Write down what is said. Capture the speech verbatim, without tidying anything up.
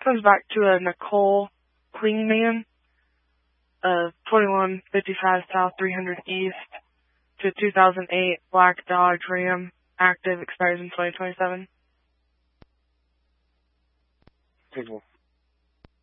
comes back to a Nicole Klingman of twenty-one fifty-five South three hundred East to two thousand eight Black Dodge Ram, active, expires in twenty twenty-seven. People.